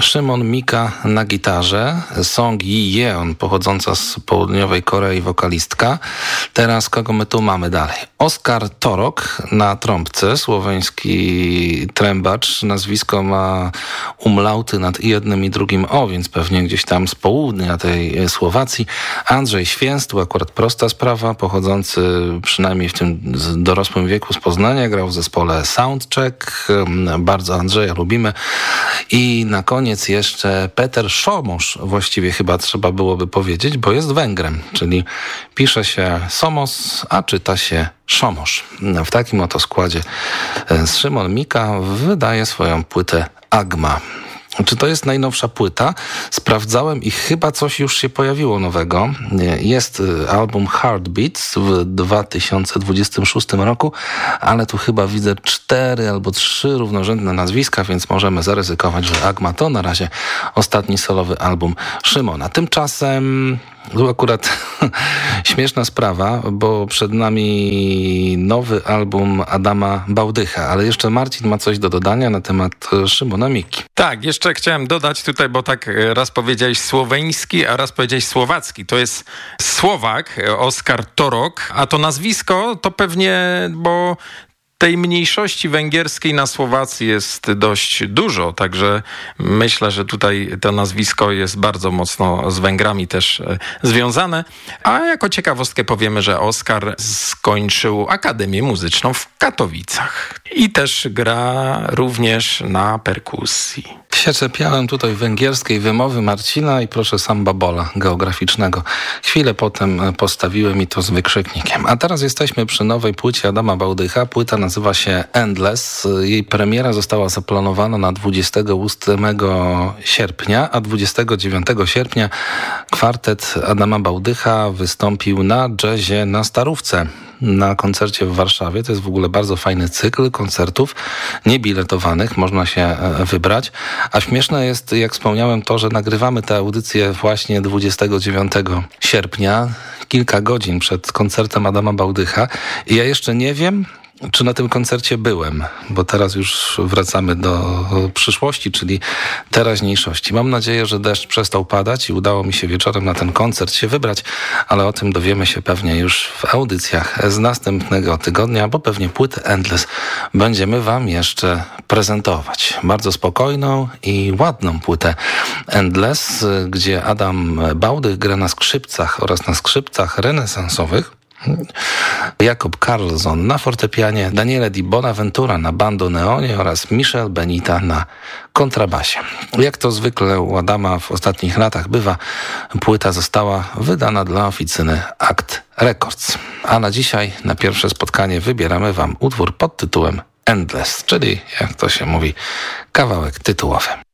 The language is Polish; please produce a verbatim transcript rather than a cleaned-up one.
Szymon Mika na gitarze, Song Yi-yeon, pochodząca z południowej Korei wokalistka. Teraz kogo my tu mamy dalej? Oskar Torok na trąbce, słoweński trębacz. Nazwisko ma umlauty nad jednym i drugim o, więc pewnie gdzieś tam z południa tej Słowacji. Andrzej Święstł, akurat prosta sprawa, pochodzący przynajmniej w tym dorosłym wieku z Poznania, grał w zespole Soundcheck. Bardzo Andrzeja lubimy. I na koniec jeszcze Peter Somosz, właściwie chyba trzeba byłoby powiedzieć, bo jest Węgrem, czyli pisze się Somos, a czyta się Somosz. W takim oto składzie Szymon Mika wydaje swoją płytę Agma. Czy to jest najnowsza płyta? Sprawdzałem i chyba coś już się pojawiło nowego. Jest album Heartbeats w dwa tysiące dwudziestym szóstym roku, ale tu chyba widzę cztery albo trzy równorzędne nazwiska, więc możemy zaryzykować, że Agma to na razie ostatni solowy album Szymona. Tymczasem tu akurat śmieszna sprawa, bo przed nami nowy album Adama Bałdycha, ale jeszcze Marcin ma coś do dodania na temat Szymona Miki. Tak, jeszcze chciałem dodać tutaj, bo tak raz powiedziałeś słoweński, a raz powiedziałeś słowacki. To jest Słowak, Oskar Torok, a to nazwisko to pewnie, bo tej mniejszości węgierskiej na Słowacji jest dość dużo, także myślę, że tutaj to nazwisko jest bardzo mocno z Węgrami też związane. A jako ciekawostkę powiemy, że Oskar skończył Akademię Muzyczną w Katowicach i też gra również na perkusji. Się czepiałem tutaj węgierskiej wymowy Marcina i proszę samba bola geograficznego. Chwilę potem postawiłem mi to z wykrzyknikiem. A teraz jesteśmy przy nowej płycie Adama Bałdycha. Płyta nazywa się Endless. Jej premiera została zaplanowana na dwudziestego ósmego sierpnia, a dwudziestego dziewiątego sierpnia kwartet Adama Bałdycha wystąpił na jazzie na Starówce, na koncercie w Warszawie. To jest w ogóle bardzo fajny cykl koncertów niebiletowanych, można się wybrać. A śmieszne jest, jak wspomniałem, to, że nagrywamy tę audycję właśnie dwudziestego dziewiątego sierpnia, kilka godzin przed koncertem Adama Bałdycha. I ja jeszcze nie wiem, czy na tym koncercie byłem, bo teraz już wracamy do przyszłości, czyli teraźniejszości. Mam nadzieję, że deszcz przestał padać i udało mi się wieczorem na ten koncert się wybrać, ale o tym dowiemy się pewnie już w audycjach z następnego tygodnia, bo pewnie płytę Endless będziemy wam jeszcze prezentować. Bardzo spokojną i ładną płytę Endless, gdzie Adam Bałdych gra na skrzypcach oraz na skrzypcach renesansowych, Jakub Karlsson na fortepianie, Daniele Di Bonaventura na bandoneonie oraz Michel Benita na kontrabasie. Jak to zwykle u Adama w ostatnich latach bywa, płyta została wydana dla oficyny Act Records. A na dzisiaj, na pierwsze spotkanie, wybieramy wam utwór pod tytułem Endless, czyli, jak to się mówi, kawałek tytułowy.